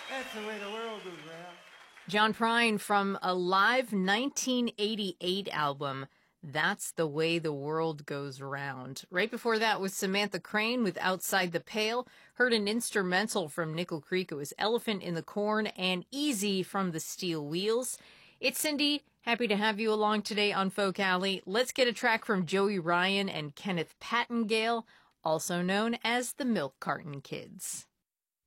That's the way the world goes round. John Prine from a live 1988 album, That's the Way the World Goes Round. Right before that was Samantha Crane with Outside the Pale. Heard an instrumental from Nickel Creek. It was Elephant in the Corn and Easy from the Steel Wheels. It's Cindy. Happy to have you along today on Folk Alley. Let's get a track from Joey Ryan and Kenneth Pattengale, also known as the Milk Carton Kids.